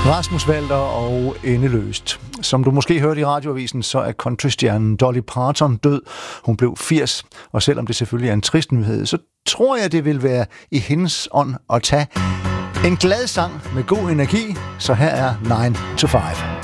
Rasmus Walter og Endeløst. Som du måske hørte i radioavisen, så er countrystjernen Dolly Parton død. Hun blev 80, og selvom det selvfølgelig er en trist nyhed, så tror jeg, det vil være i hendes ånd at tage en glad sang med god energi. Så her er 9 to 5.